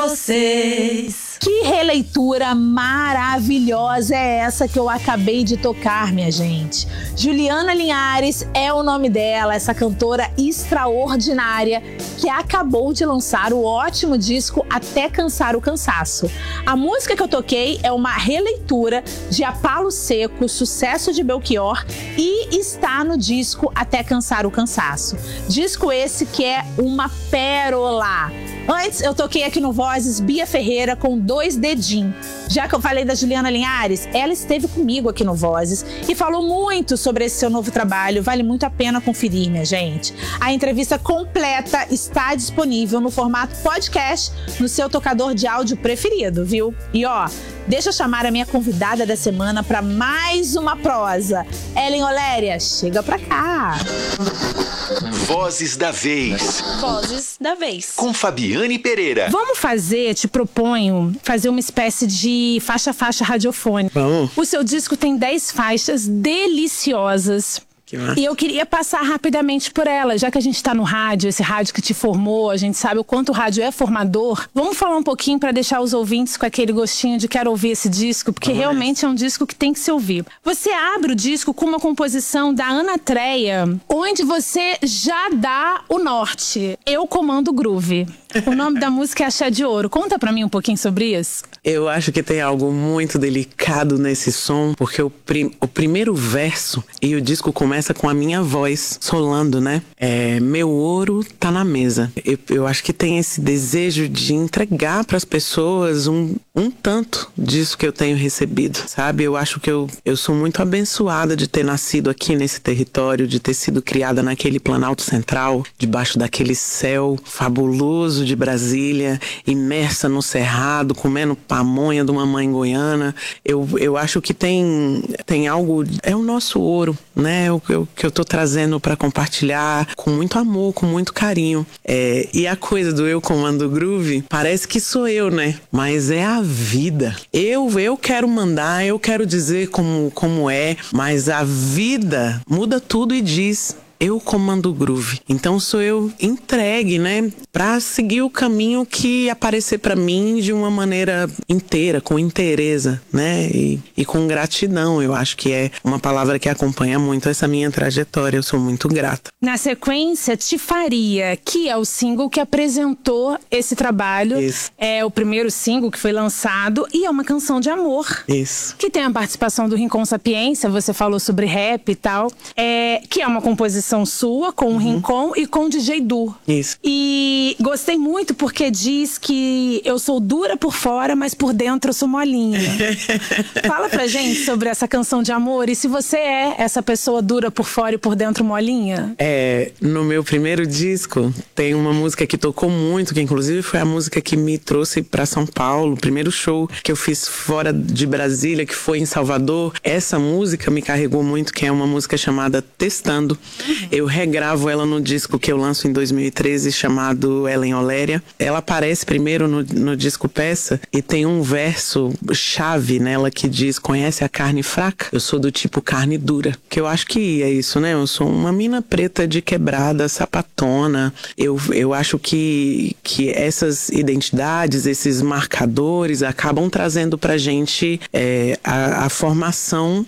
vocês. Que releitura maravilhosa é essa que eu acabei de tocar, minha gente? Juliana Linhares é o nome dela, essa cantora extraordinária que acabou de lançar o ótimo disco Até Cansar o Cansaço. A música que eu toquei é uma releitura de A Palo Seco, sucesso de Belchior, e está no disco Até Cansar o Cansaço. Disco esse que é uma pérola. Antes, eu toquei aqui no Vozes Bia Ferreira com Dois Dedinhos. Já que eu falei da Juliana Linhares, ela esteve comigo aqui no Vozes e falou muito sobre esse seu novo trabalho. Vale muito a pena conferir, minha gente. A entrevista completa está disponível no formato podcast no seu tocador de áudio preferido, viu? E ó, deixa eu chamar a minha convidada da semana para mais uma prosa. Ellen Oléria, chega pra cá. Vozes da Vez. Vozes da Vez. Com Fabiane Pereira. Vamos fazer, te proponho, fazer uma espécie de faixa-faixa radiofônica. Vamos. O seu disco tem 10 faixas deliciosas. E eu queria passar rapidamente por ela, já que a gente tá no rádio, esse rádio que te formou, a gente sabe o quanto o rádio é formador. Vamos falar um pouquinho para deixar os ouvintes com aquele gostinho de quero ouvir esse disco, porque realmente é um disco que tem que se ouvir. Você abre o disco com uma composição da Ana Treia, onde você já dá o norte. Eu comando o groove. O nome da música é Axé de Ouro. Conta pra mim um pouquinho sobre isso. Eu acho que tem algo muito delicado nesse som, porque o primeiro verso e o disco começa com a minha voz solando, né? Meu ouro tá na mesa. Eu acho que tem esse desejo de entregar pras pessoas um tanto disso que eu tenho recebido, sabe? Eu acho que eu sou muito abençoada de ter nascido aqui nesse território, de ter sido criada naquele Planalto Central, debaixo daquele céu fabuloso de Brasília, imersa no cerrado, comendo pamonha de uma mãe goiana. Eu acho que tem algo, é o nosso ouro, né? O que eu tô trazendo para compartilhar com muito amor, com muito carinho. E a coisa do eu comando o groove, parece que sou eu, né? Mas é a vida. Eu quero mandar, eu quero dizer como é, mas a vida muda tudo e diz: eu comando o groove. Então sou eu entregue, né? Pra seguir o caminho que aparecer pra mim de uma maneira inteira, com inteireza, né? E com gratidão. Eu acho que é uma palavra que acompanha muito essa minha trajetória. Eu sou muito grata. Na sequência, Te Faria, que é o single que apresentou esse trabalho. Isso. É o primeiro single que foi lançado e é uma canção de amor. Isso. Que tem a participação do Rincon Sapiência, você falou sobre rap e tal. Que é uma composição sua, com o Rincon e com o DJ Du. Isso. E gostei muito porque diz que eu sou dura por fora, mas por dentro eu sou molinha. Fala pra gente sobre essa canção de amor e se você é essa pessoa dura por fora e por dentro molinha. No meu primeiro disco tem uma música que tocou muito, que inclusive foi a música que me trouxe pra São Paulo, o primeiro show que eu fiz fora de Brasília, que foi em Salvador. Essa música me carregou muito, que é uma música chamada Testando. Eu regravo ela no disco que eu lanço em 2013, chamado Ellen Oléria. Ela aparece primeiro no disco Peça e tem um verso chave nela que diz: conhece a carne fraca? Eu sou do tipo carne dura. Que eu acho que é isso, né? Eu sou uma mina preta de quebrada, sapatona. Eu acho que essas identidades, esses marcadores acabam trazendo pra gente a formação.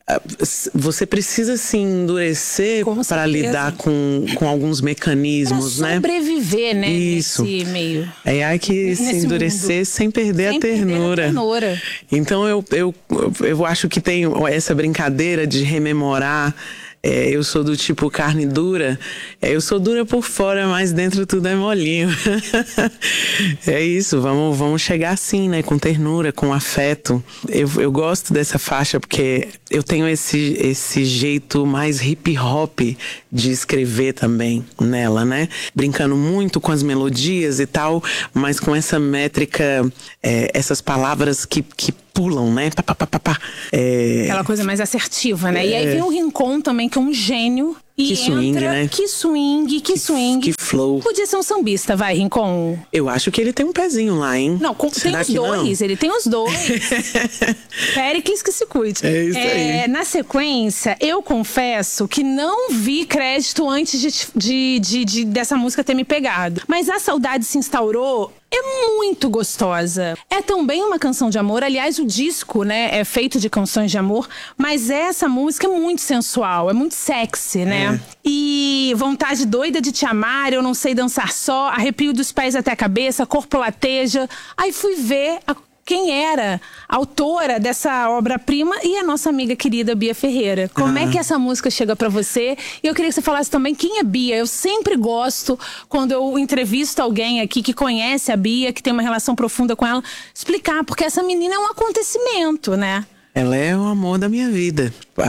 Você precisa se endurecer para lidar com alguns mecanismos, pra né? Sobreviver, né? Isso. Nesse meio. Há que se endurecer mundo. sem perder a ternura. Então eu acho que tem essa brincadeira de rememorar. Eu sou do tipo carne dura. Eu sou dura por fora, mas dentro tudo é molinho. É isso, vamos chegar assim, né? Com ternura, com afeto. Eu gosto dessa faixa porque eu tenho esse jeito mais hip hop de escrever também nela, né? Brincando muito com as melodias e tal, mas com essa métrica, essas palavras que pulam, né? Aquela coisa mais assertiva, né? E aí vem o Rincon também, que é um gênio E que swing, entra, né? Que swing. Que flow. Podia ser um sambista, vai, Rincon. Eu acho que ele tem um pezinho lá, hein? Não, tem os dois. Ele tem os dois. Péricles que se cuide. É isso aí. Na sequência, eu confesso que não vi crédito antes dessa música ter me pegado. Mas A Saudade Se Instaurou é muito gostosa. É também uma canção de amor. Aliás, o disco, né, é feito de canções de amor. Mas essa música é muito sensual, é muito sexy, né? E Vontade Doida de Te Amar, Eu Não Sei Dançar Só, Arrepio dos Pés até a Cabeça, Corpo Lateja. Aí fui ver quem era a autora dessa obra-prima e a nossa amiga querida Bia Ferreira. Como é que essa música chega pra você? E eu queria que você falasse também quem é Bia. Eu sempre gosto, quando eu entrevisto alguém aqui que conhece a Bia, que tem uma relação profunda com ela, explicar, porque essa menina é um acontecimento, né? Ela é o amor da minha vida.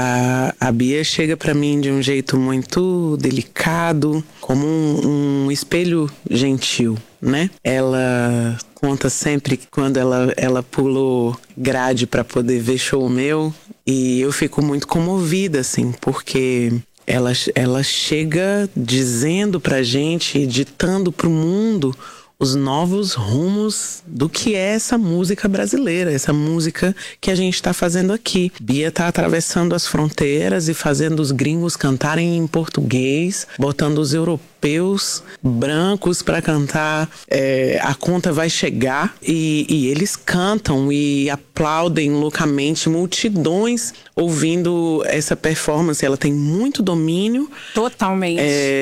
A Bia chega pra mim de um jeito muito delicado, como um espelho gentil, né? Ela conta sempre que quando ela pulou grade pra poder ver show meu, e eu fico muito comovida, assim, porque ela chega dizendo pra gente, ditando pro mundo os novos rumos do que é essa música brasileira, essa música que a gente está fazendo aqui. Bia tá atravessando as fronteiras e fazendo os gringos cantarem em português, botando os europeus brancos para cantar A Conta Vai Chegar, e eles cantam e aplaudem loucamente, multidões ouvindo essa performance. Ela tem muito domínio totalmente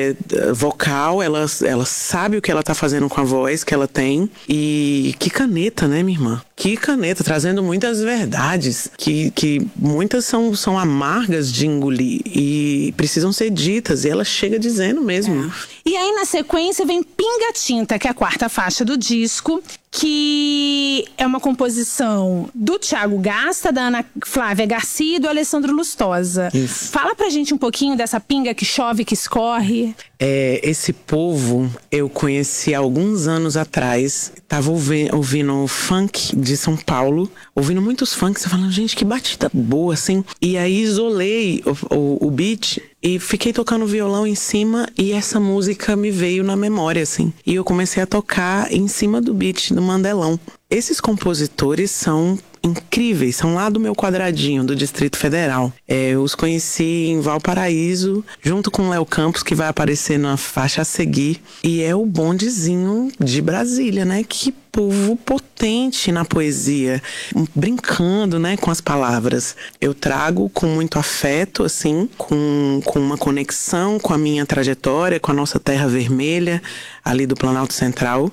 vocal, ela sabe o que ela tá fazendo com a voz que ela tem. E que caneta, né, minha irmã? Que caneta, trazendo muitas verdades que muitas são amargas de engolir e precisam ser ditas, e ela chega dizendo mesmo. E aí na sequência vem Pinga Tinta, que é a quarta faixa do disco, que é uma composição do Thiago Gasta, da Ana Flávia Garcia e do Alessandro Lustosa. Isso. Fala pra gente um pouquinho dessa pinga que chove, que escorre. Esse povo eu conheci há alguns anos atrás. Tava ouvindo funk de São Paulo, ouvindo muitos funks, eu falando, gente, que batida boa, assim. E aí isolei o beat e fiquei tocando violão em cima, e essa música me veio na memória, assim. E eu comecei a tocar em cima do beat, do Mandelão. Esses compositores são incríveis, são lá do meu quadradinho, do Distrito Federal. Eu os conheci em Valparaíso, junto com o Léo Campos, que vai aparecer na faixa a seguir. E é o bondezinho de Brasília, né? Que povo potente na poesia, brincando, né, com as palavras. Eu trago com muito afeto, assim, com uma conexão com a minha trajetória, com a nossa terra vermelha, ali do Planalto Central,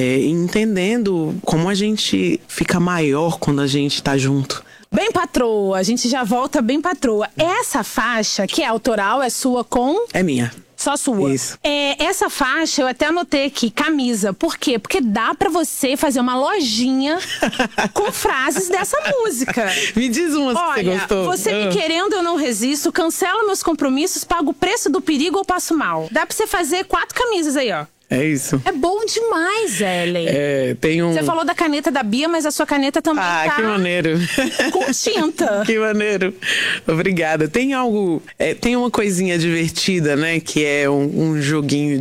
entendendo como a gente fica maior quando a gente tá junto. Bem patroa, a gente já volta bem patroa. Essa faixa, que é autoral, é sua com... É minha. Só sua. Isso. Essa faixa, eu até anotei aqui, camisa. Por quê? Porque dá pra você fazer uma lojinha com frases dessa música. Me diz uma que você gostou. Você me querendo, eu não resisto. Cancelo meus compromissos, pago o preço do perigo ou passo mal. Dá pra você fazer 4 camisas aí, ó. É isso. É bom demais, Ellen. Tem um... Você falou da caneta da Bia, mas a sua caneta também tá... que maneiro. Com tinta. Que maneiro. Obrigada. Tem algo... tem uma coisinha divertida, né? Que é um joguinho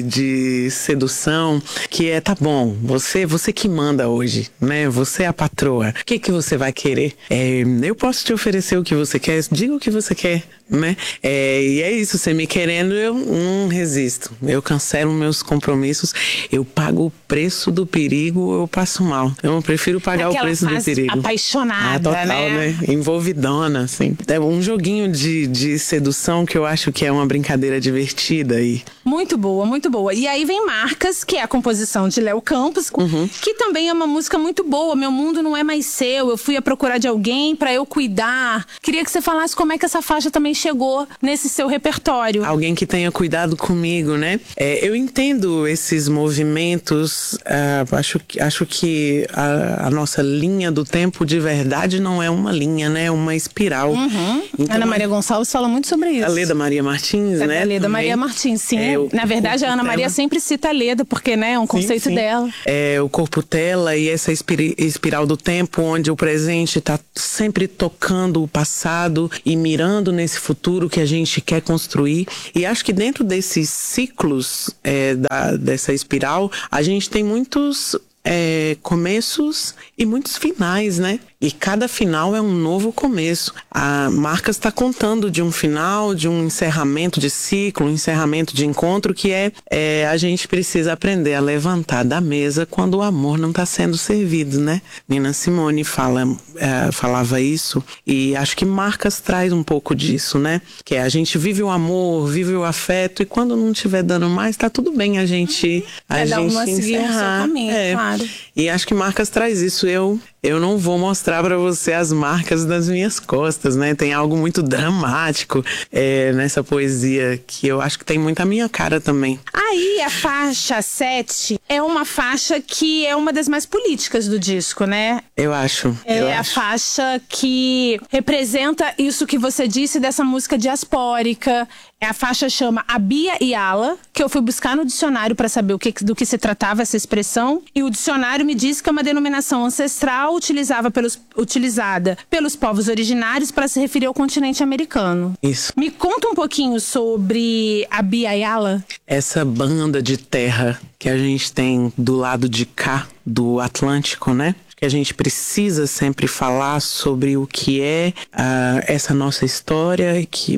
de sedução. Que tá bom, você que manda hoje, né? Você é a patroa. O que você vai querer? Eu posso te oferecer o que você quer. Diga o que você quer, né? E é isso. Você me querendo, eu não resisto. Eu cancelo meus compromissos, eu pago o preço do perigo, eu passo mal. Eu prefiro pagar o preço do perigo. Apaixonada, total, né? Envolvidona, assim. É um joguinho de sedução que eu acho que é uma brincadeira divertida aí. Muito boa, muito boa. E aí vem Marcas, que é a composição de Léo Campos, que também é uma música muito boa. Meu mundo não é mais seu, eu fui a procurar de alguém pra eu cuidar. Queria que você falasse como é que essa faixa também chegou nesse seu repertório. Alguém que tenha cuidado comigo, né? Eu entendo esses movimentos, acho que a nossa linha do tempo de verdade não é uma linha, né? É uma espiral. Então, Ana Maria Gonçalves fala muito sobre isso. A Leda Maria Martins, né? A Leda Maria Martins, sim. Na verdade, a Ana Maria sempre cita Leda, porque, né, é um conceito dela. É o corpo tela e essa espiral do tempo, onde o presente tá sempre tocando o passado e mirando nesse futuro que a gente quer construir. E acho que dentro desses ciclos dessa espiral, a gente tem muitos começos e muitos finais, né? E cada final é um novo começo. A Marcas está contando de um final, de um encerramento de ciclo, um encerramento de encontro, que a gente precisa aprender a levantar da mesa quando o amor não está sendo servido, né? Nina Simone falava isso, e acho que Marcas traz um pouco disso, né? Que a gente vive o amor, vive o afeto, e quando não estiver dando mais, tá tudo bem a gente encerrar. Caminho, claro. E acho que Marcas traz isso. Eu não vou mostrar pra você as marcas das minhas costas, né? Tem algo muito dramático nessa poesia que eu acho que tem muito a minha cara também. Aí a faixa 7 é uma faixa que é uma das mais políticas do disco, né? Eu acho. A faixa que representa isso que você disse dessa música diaspórica. A faixa chama Abia Yala, que eu fui buscar no dicionário para saber do que se tratava essa expressão. E o dicionário me diz que é uma denominação ancestral utilizada pelos povos originários para se referir ao continente americano. Isso. Me conta um pouquinho sobre Abia Yala. Essa banda de terra que a gente tem do lado de cá do Atlântico, né? Que a gente precisa sempre falar sobre o que é essa nossa história, que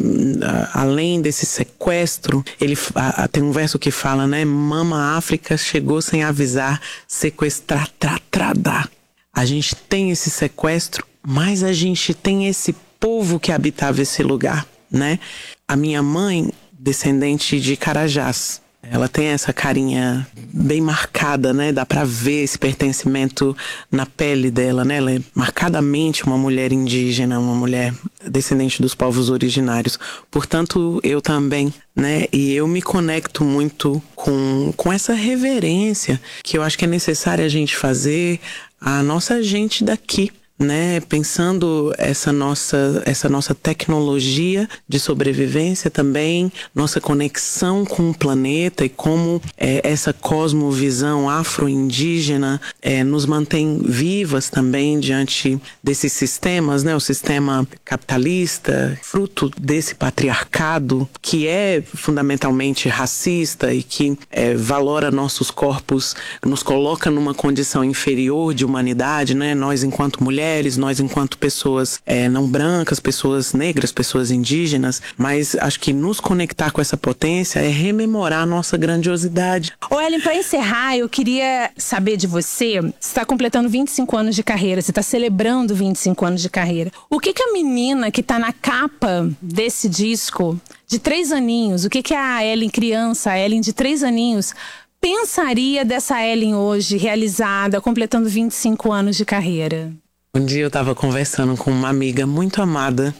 além desse sequestro, tem um verso que fala, né? Mama África chegou sem avisar, sequestrar, tratrada. A gente tem esse sequestro, mas a gente tem esse povo que habitava esse lugar, né? A minha mãe, descendente de Carajás, ela tem essa carinha bem marcada, né? Dá pra ver esse pertencimento na pele dela, né? Ela é marcadamente uma mulher indígena, uma mulher descendente dos povos originários. Portanto, eu também, né? E eu me conecto muito com essa reverência que eu acho que é necessária a gente fazer a nossa gente daqui, né? Pensando essa nossa tecnologia de sobrevivência também, nossa conexão com o planeta e como essa cosmovisão afro-indígena nos mantém vivas também diante desses sistemas, né? O sistema capitalista, fruto desse patriarcado que é fundamentalmente racista e que valora nossos corpos, nos coloca numa condição inferior de humanidade, né? Nós enquanto mulheres, nós enquanto pessoas não brancas, pessoas negras, pessoas indígenas, mas acho que nos conectar com essa potência é rememorar a nossa grandiosidade. Ô Ellen, para encerrar, eu queria saber de você, você está completando 25 anos de carreira, você está celebrando 25 anos de carreira. O que a menina que está na capa desse disco, de 3 aninhos, o que a Ellen criança, a Ellen de 3 aninhos, pensaria dessa Ellen hoje, realizada, completando 25 anos de carreira? Um dia eu estava conversando com uma amiga muito amada,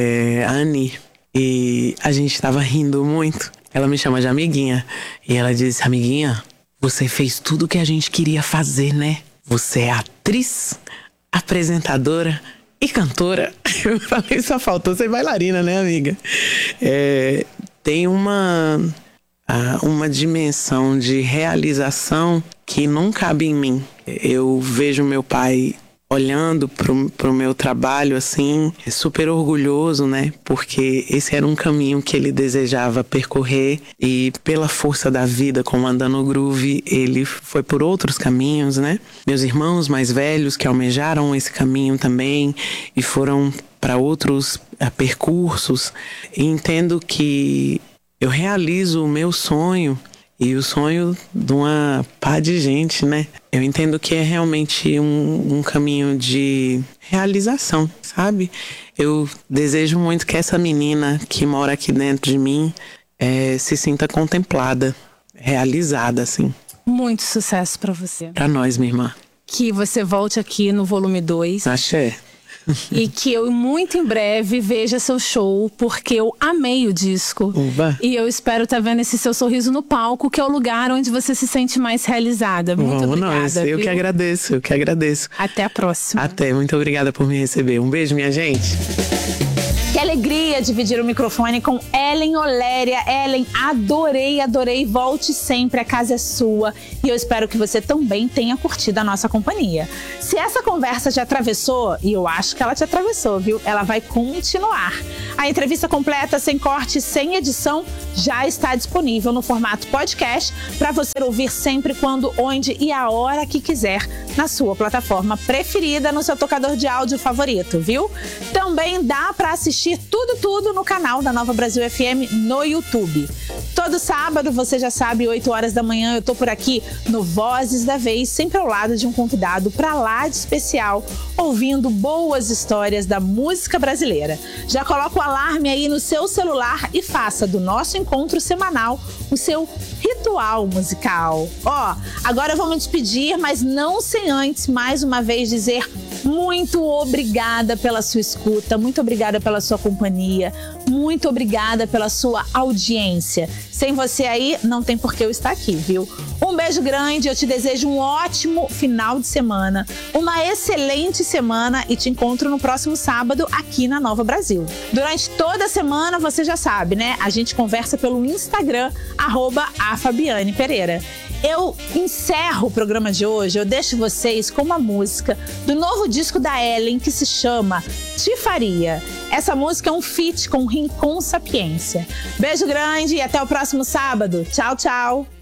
a Ani, e a gente estava rindo muito. Ela me chama de amiguinha, e ela disse: amiguinha, você fez tudo o que a gente queria fazer, né? Você é atriz, apresentadora e cantora. Eu falei, só faltou ser bailarina, né, amiga? Tem uma dimensão de realização que não cabe em mim. Eu vejo meu pai olhando pro meu trabalho, assim, super orgulhoso, né? Porque esse era um caminho que ele desejava percorrer e pela força da vida, comandando o Groove, ele foi por outros caminhos, né? Meus irmãos mais velhos que almejaram esse caminho também e foram para outros percursos. E entendo que eu realizo o meu sonho e o sonho de uma pá de gente, né? Eu entendo que é realmente um caminho de realização, sabe? Eu desejo muito que essa menina que mora aqui dentro de mim se sinta contemplada, realizada, assim. Muito sucesso pra você. Pra nós, minha irmã. Que você volte aqui no volume 2. Axé. E que eu muito em breve veja seu show, porque eu amei o disco. Uba. E eu espero estar vendo esse seu sorriso no palco, que é o lugar onde você se sente mais realizada. Muito obrigada. Nós. Eu que agradeço. Até a próxima. Até, muito obrigada por me receber. Um beijo, minha gente. Que alegria dividir o microfone com Ellen Oléria. Ellen, adorei. Volte sempre, a casa é sua. E eu espero que você também tenha curtido a nossa companhia. Se essa conversa te atravessou, e eu acho que ela te atravessou, viu? Ela vai continuar. A entrevista completa, sem corte, sem edição, já está disponível no formato podcast para você ouvir sempre, quando, onde e a hora que quiser, na sua plataforma preferida, no seu tocador de áudio favorito, viu? Também dá para assistir tudo no canal da Nova Brasil FM no YouTube. Todo sábado, você já sabe, 8 horas da manhã, eu tô por aqui no Vozes da Vez, sempre ao lado de um convidado pra lá de especial, ouvindo boas histórias da música brasileira. Já coloca o alarme aí no seu celular e faça do nosso encontro semanal o seu ritual musical. Ó, agora eu vou me despedir, mas não sem antes, mais uma vez, dizer muito obrigada pela sua escuta, muito obrigada pela sua companhia, muito obrigada pela sua audiência. Sem você aí, não tem por que eu estar aqui, viu? Um beijo grande, eu te desejo um ótimo final de semana, uma excelente semana e te encontro no próximo sábado aqui na Nova Brasil. Durante toda a semana, você já sabe, né? A gente conversa pelo Instagram, @afabianepereira. Eu encerro o programa de hoje, eu deixo vocês com uma música do novo disco da Ellen que se chama Te Faria. Essa música é um feat com Rincon Sapiência. Beijo grande e até o próximo sábado. Tchau, tchau.